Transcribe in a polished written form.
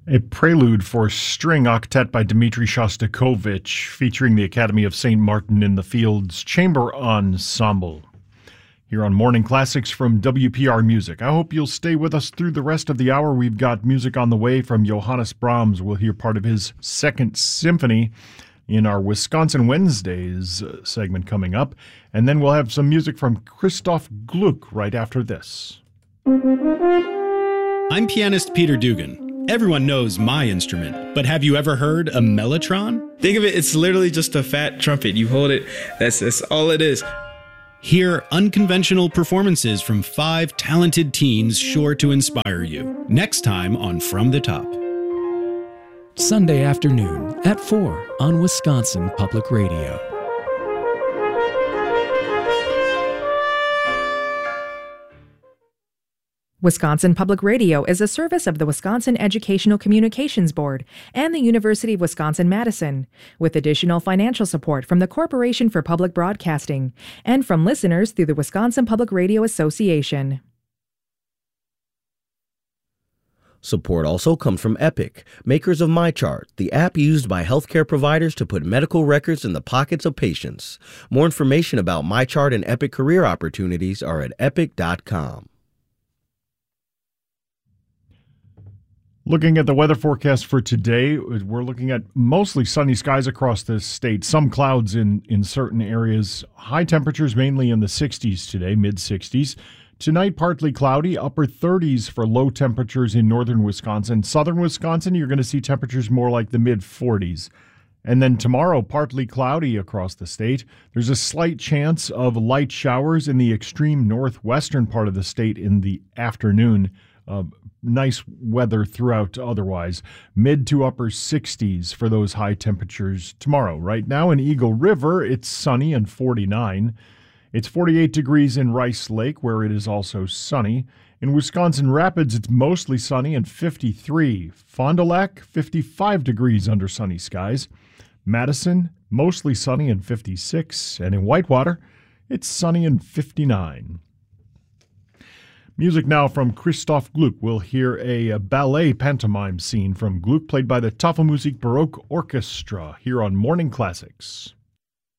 A prelude for string octet by Dmitri Shostakovich, featuring the Academy of St. Martin in the Fields Chamber Ensemble. Here on Morning Classics from WPR Music. I hope you'll stay with us through the rest of the hour. We've got music on the way from Johannes Brahms. We'll hear part of his Second Symphony in our Wisconsin Wednesdays segment coming up. And then we'll have some music from Christoph Gluck right after this. I'm pianist Peter Dugan. Everyone knows my instrument, but have you ever heard a mellotron? Think of it, it's literally just a fat trumpet. You hold it, that's all it is. Hear unconventional performances from 5 talented teens sure to inspire you. Next time on From the Top. Sunday afternoon at 4 on Wisconsin Public Radio. Wisconsin Public Radio is a service of the Wisconsin Educational Communications Board and the University of Wisconsin-Madison, with additional financial support from the Corporation for Public Broadcasting and from listeners through the Wisconsin Public Radio Association. Support also comes from Epic, makers of MyChart, the app used by healthcare providers to put medical records in the pockets of patients. More information about MyChart and Epic career opportunities are at epic.com. Looking at the weather forecast for today, we're looking at mostly sunny skies across the state, some clouds in certain areas. High temperatures mainly in the 60s today, mid-60s. Tonight, partly cloudy, upper 30s for low temperatures in northern Wisconsin. Southern Wisconsin, you're going to see temperatures more like the mid-40s. And then tomorrow, partly cloudy across the state. There's a slight chance of light showers in the extreme northwestern part of the state in the afternoon. Nice weather throughout otherwise. Mid to upper 60s for those high temperatures tomorrow. Right now in Eagle River, it's sunny and 49. It's 48 degrees in Rice Lake, where it is also sunny. In Wisconsin Rapids, it's mostly sunny and 53. Fond du Lac, 55 degrees under sunny skies. Madison, mostly sunny and 56. And in Whitewater, it's sunny and 59. Music now from Christoph Gluck. We'll hear a ballet pantomime scene from Gluck, played by the Tafelmusik Baroque Orchestra, here on Morning Classics.